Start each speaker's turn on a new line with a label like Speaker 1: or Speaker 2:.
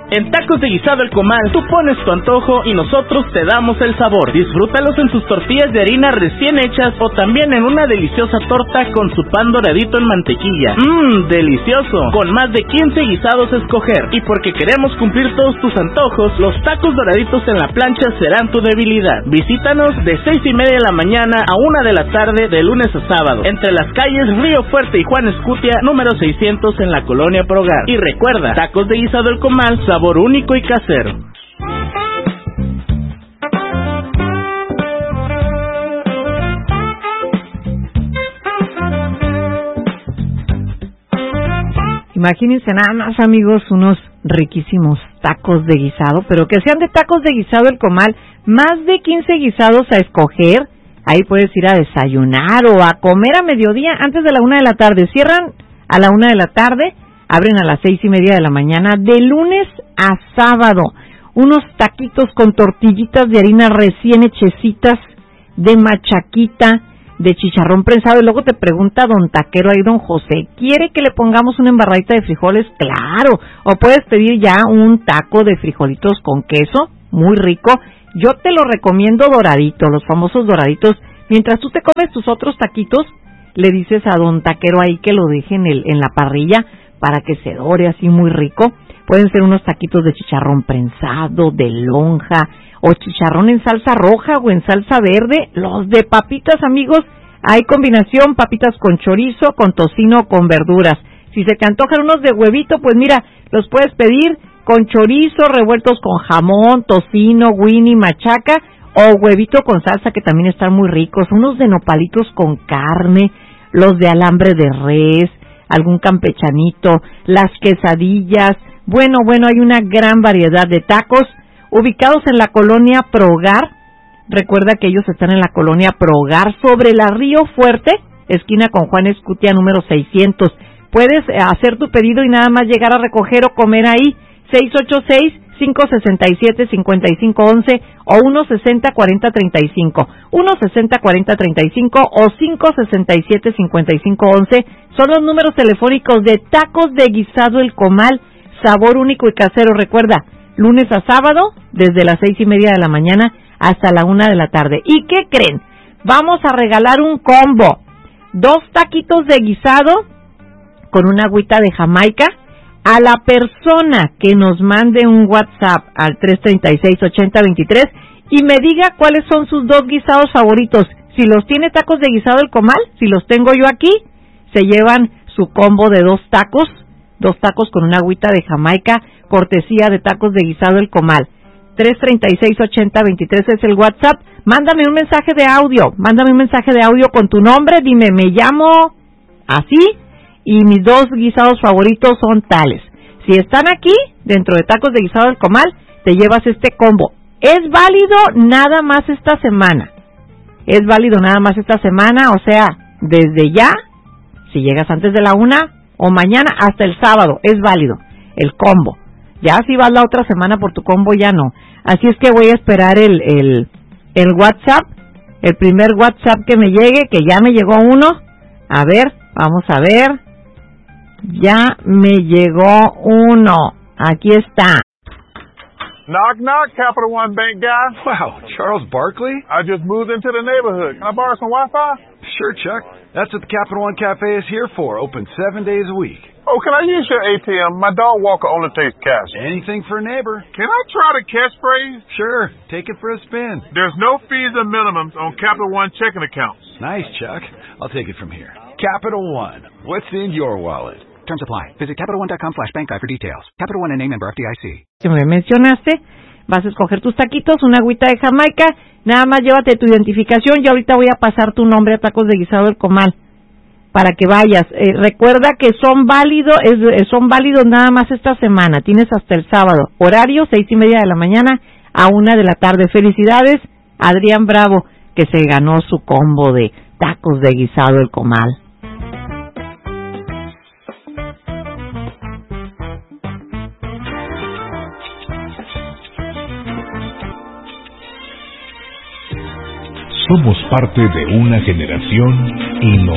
Speaker 1: En Tacos de Guisado El Comal, tú pones tu antojo y nosotros te damos el sabor. Disfrútalos en sus tortillas de harina recién hechas o también en una deliciosa torta con su pan doradito en mantequilla. Delicioso, con más de 15 guisados a escoger. Y porque queremos cumplir todos tus antojos, los tacos doraditos en la plancha serán tu debilidad. Visítanos de 6:30 de la mañana a 1 de la tarde de lunes a sábado, entre las calles Río Fuerte y Juan Escutia, número 600 en la colonia Progar. Y recuerda, Tacos de Guisado El Comal, sabor único y casero.
Speaker 2: Imagínense nada más, amigos, unos riquísimos tacos de guisado, pero que sean de Tacos de Guisado El Comal, más de 15 guisados a escoger. Ahí puedes ir a desayunar o a comer a mediodía antes de la 1 de la tarde. Cierran a la 1 de la tarde, abren a las 6:30 de la mañana, de lunes a sábado. Unos taquitos con tortillitas de harina recién hechecitas, de machaquita, de chicharrón prensado. Y luego te pregunta don taquero ahí, don José, ¿quiere que le pongamos una embarradita de frijoles? Claro. O puedes pedir ya un taco de frijolitos con queso, muy rico. Yo te lo recomiendo doradito, los famosos doraditos. Mientras tú te comes tus otros taquitos, le dices a don taquero ahí que lo deje en la parrilla para que se dore así muy rico. Pueden ser unos taquitos de chicharrón prensado, de lonja, o chicharrón en salsa roja o en salsa verde. Los de papitas, amigos, hay combinación, papitas con chorizo, con tocino, con verduras. Si se te antojan unos de huevito, pues mira, los puedes pedir con chorizo, revueltos con jamón, tocino, Winnie, machaca, o huevito con salsa, que también están muy ricos. Unos de nopalitos con carne, los de alambre de res, algún campechanito, las quesadillas. Bueno, hay una gran variedad de tacos ubicados en la colonia Progar. Recuerda que ellos están en la colonia Progar, sobre la Río Fuerte, esquina con Juan Escutia, número 600. Puedes hacer tu pedido y nada más llegar a recoger o comer ahí. 686-567-5511 o 160-4035. 160-4035 o 567-5511 son los números telefónicos de Tacos de Guisado El Comal, sabor único y casero. Recuerda, lunes a sábado, desde las 6:30 de la mañana hasta la 1 de la tarde. ¿Y qué creen? Vamos a regalar un combo. 2 taquitos de guisado con una agüita de Jamaica a la persona que nos mande un WhatsApp al 336-8023 y me diga cuáles son sus 2 guisados favoritos. Si los tiene Tacos de Guisado El Comal, si los tengo yo aquí, se llevan su combo de 2 tacos con una agüita de Jamaica, cortesía de Tacos de Guisado El Comal. 336-8023 es el WhatsApp. Mándame un mensaje de audio con tu nombre, dime, me llamo así y mis 2 guisados favoritos son tales. Si están aquí, dentro de Tacos de Guisado El Comal, te llevas este combo. Es válido nada más esta semana, o sea, desde ya, si llegas antes de la 1 o mañana hasta el sábado, es válido el combo. Ya si vas la otra semana por tu combo, ya no. Así es que voy a esperar el WhatsApp, el primer WhatsApp que me llegue, que ya me llegó uno. A ver, vamos a ver. Ya me llegó uno. Aquí está.
Speaker 3: Knock, knock, Capital One Bank guy.
Speaker 4: Wow, Charles Barkley?
Speaker 3: I just moved into the neighborhood. Can I borrow some Wi-Fi?
Speaker 4: Sure, Chuck. That's what the Capital One Cafe is here for. Open 7 days a week.
Speaker 3: Oh, can I use your ATM? My dog walker only takes cash.
Speaker 4: Anything for a neighbor.
Speaker 3: Can I try the catchphrase?
Speaker 4: Sure. Take it for a spin.
Speaker 3: There's no fees or minimums on Capital One checking accounts.
Speaker 4: Nice, Chuck. I'll take it from here. Capital One. What's in your wallet?
Speaker 5: Terms apply. Visit CapitalOne.com/bankguide for details. Capital One and a member FDIC.
Speaker 2: Que me mencionaste, vas a escoger tus taquitos, una agüita de Jamaica, nada más llévate tu identificación y ahorita voy a pasar tu nombre a Tacos de Guisado El Comal para que vayas. Recuerda que son válidos nada más esta semana, tienes hasta el sábado, horario 6:30 de la mañana a 1 de la tarde. Felicidades a Adrián Bravo, que se ganó su combo de Tacos de Guisado El Comal.
Speaker 6: Somos parte de una generación y nos